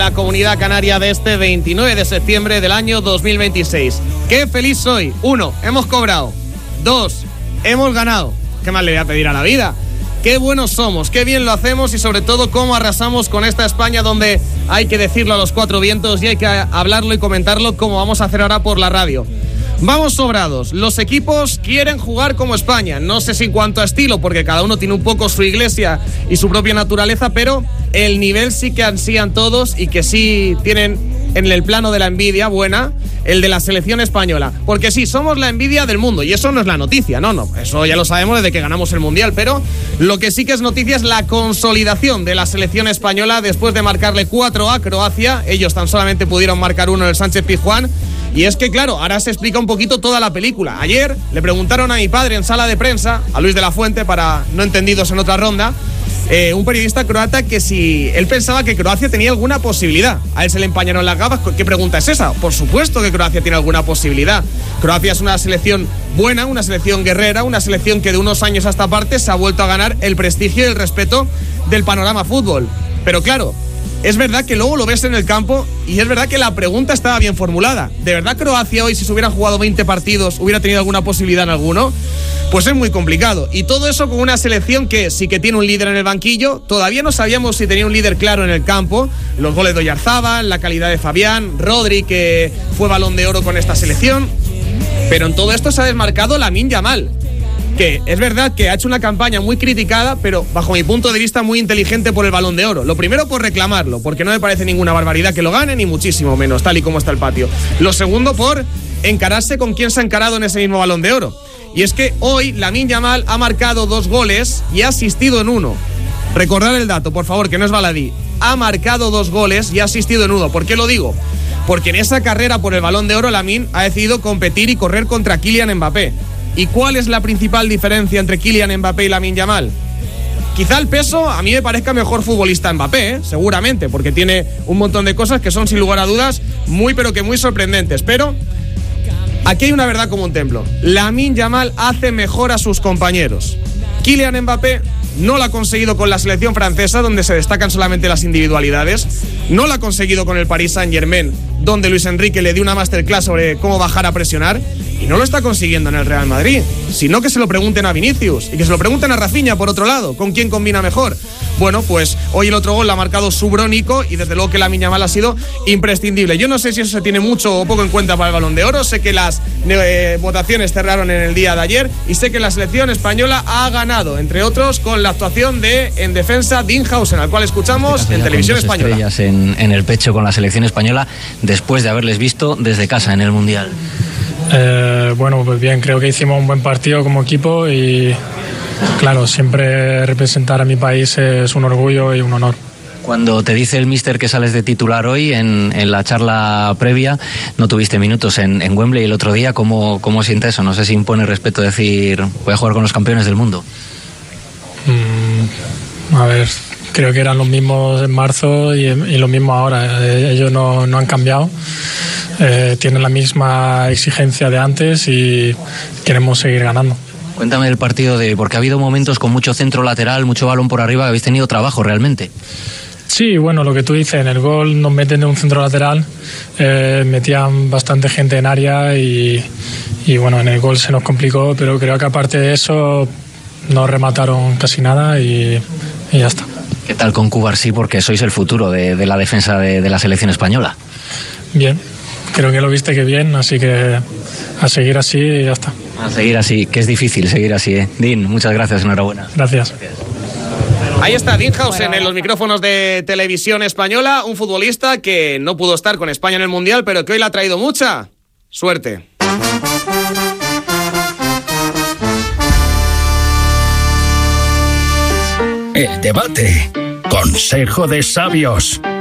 la Comunidad Canaria de este 29 de septiembre del año 2026. ¡Qué feliz soy! 1, hemos cobrado. 2, hemos ganado. ¿Qué más le voy a pedir a la vida? Qué buenos somos, qué bien lo hacemos y sobre todo cómo arrasamos con esta España donde hay que decirlo a los cuatro vientos y hay que hablarlo y comentarlo como vamos a hacer ahora por la radio. Vamos sobrados, los equipos quieren jugar como España, no sé si en cuanto a estilo, porque cada uno tiene un poco su iglesia y su propia naturaleza, pero el nivel sí que ansían todos y que sí tienen en el plano de la envidia buena, el de la selección española. Porque sí, somos la envidia del mundo y eso no es la noticia, no, eso ya lo sabemos desde que ganamos el Mundial, pero lo que sí que es noticia es la consolidación de la selección española después de marcarle 4 a Croacia. Ellos tan solamente pudieron marcar 1 en el Sánchez-Pizjuán. Y es que, claro, ahora se explica un poquito toda la película. Ayer le preguntaron a mi padre en sala de prensa, a Luis de la Fuente, para no entendidos en otra ronda, un periodista croata, que si él pensaba que Croacia tenía alguna posibilidad. A él se le empañaron las gafas. ¿Qué pregunta es esa? Por supuesto que Croacia tiene alguna posibilidad. Croacia es una selección buena, una selección guerrera, una selección que de unos años a esta parte se ha vuelto a ganar el prestigio y el respeto del panorama fútbol. Pero claro, es verdad que luego lo ves en el campo y es verdad que la pregunta estaba bien formulada. ¿De verdad Croacia hoy, si se hubieran jugado 20 partidos, hubiera tenido alguna posibilidad en alguno? Pues es muy complicado. Y todo eso con una selección que sí que tiene un líder en el banquillo. Todavía no sabíamos si tenía un líder claro en el campo. Los goles de Oyarzábal, la calidad de Fabián, Rodri, que fue Balón de Oro con esta selección. Pero en todo esto se ha desmarcado Lamine Yamal, que es verdad que ha hecho una campaña muy criticada, pero bajo mi punto de vista muy inteligente por el Balón de Oro. Lo primero, por reclamarlo, porque no me parece ninguna barbaridad que lo gane, ni muchísimo menos, tal y como está el patio. Lo segundo, por encararse con quien se ha encarado en ese mismo Balón de Oro. Y es que hoy Lamine Yamal ha marcado 2 goles y ha asistido en 1. Recordad el dato, por favor, que no es baladí. Ha marcado 2 goles y ha asistido en 1. ¿Por qué lo digo? Porque en esa carrera por el Balón de Oro, Lamine ha decidido competir y correr contra Kylian Mbappé. ¿Y cuál es la principal diferencia entre Kylian Mbappé y Lamine Yamal? Quizá el peso a mí me parezca mejor futbolista Mbappé, seguramente, porque tiene un montón de cosas que son sin lugar a dudas muy pero que muy sorprendentes. Pero aquí hay una verdad como un templo. Lamine Yamal hace mejor a sus compañeros. Kylian Mbappé no lo ha conseguido con la selección francesa, donde se destacan solamente las individualidades. No lo ha conseguido con el Paris Saint-Germain, donde Luis Enrique le dio una masterclass sobre cómo bajar a presionar. Y no lo está consiguiendo en el Real Madrid. Sino que se lo pregunten a Vinicius y que se lo pregunten a Rafinha, por otro lado. ¿Con quién combina mejor? Bueno, pues hoy el otro gol lo ha marcado Subrónico y desde luego que Lamine Yamal ha sido imprescindible. Yo no sé si eso se tiene mucho o poco en cuenta para el Balón de Oro. Sé que las votaciones cerraron en el día de ayer y sé que la selección española ha ganado, entre otros, con la actuación de en defensa Dinhausen, al cual escuchamos en televisión española. Estrellas en el pecho con la selección española después de haberles visto desde casa en el Mundial. Bueno, pues bien, creo que hicimos un buen partido como equipo y claro, siempre representar a mi país es un orgullo y un honor. Cuando te dice el míster que sales de titular hoy, en la charla previa, no tuviste minutos en Wembley el otro día, ¿cómo sientes eso? No sé si impone respeto decir, voy a jugar con los campeones del mundo. A ver, creo que eran los mismos en marzo y los mismos ahora. Ellos no han cambiado. Tienen la misma exigencia de antes y queremos seguir ganando. Cuéntame del partido porque ha habido momentos con mucho centro lateral, mucho balón por arriba, que habéis tenido trabajo realmente. Sí, bueno, lo que tú dices, en el gol nos meten de un centro lateral, metían bastante gente en área y bueno, en el gol se nos complicó, pero creo que aparte de eso no remataron casi nada y ya está. ¿Qué tal con Cubarsí? Porque sois el futuro de la defensa de la selección española. Bien, creo que lo viste que bien, así que a seguir así y ya está. A seguir así, que es difícil seguir así, ¿eh? Dean, muchas gracias, enhorabuena. Gracias. Ahí está Dinhausen en los micrófonos de televisión española, un futbolista que no pudo estar con España en el Mundial, pero que hoy le ha traído mucha suerte. El debate. Consejo de sabios.